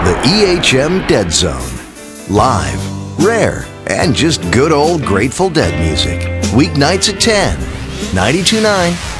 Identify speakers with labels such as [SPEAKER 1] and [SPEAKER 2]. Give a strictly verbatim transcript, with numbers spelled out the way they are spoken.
[SPEAKER 1] The E H M Dead Zone. Live, rare, and just good old Grateful Dead music. Weeknights at ten. ninety-two point nine